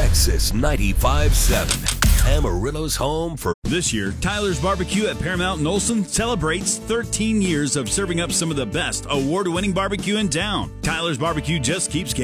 Texas 95.7. Amarillo's home for... This year, Tyler's Barbecue at Paramount and Olson celebrates 13 years of serving up some of the best award-winning barbecue in town. Tyler's Barbecue just keeps